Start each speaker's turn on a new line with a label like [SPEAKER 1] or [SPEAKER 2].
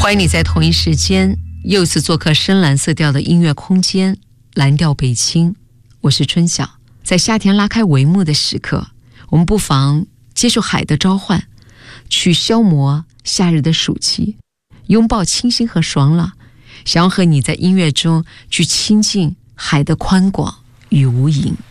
[SPEAKER 1] 欢迎你在同一时间又一次做客深蓝色调的音乐空间，蓝调北青。我是春晓。在夏天拉开帷幕的时刻，我们不妨接受海的召唤，去消磨夏日的暑气，拥抱清新和爽朗，想要和你在音乐中去亲近海的宽广与无垠。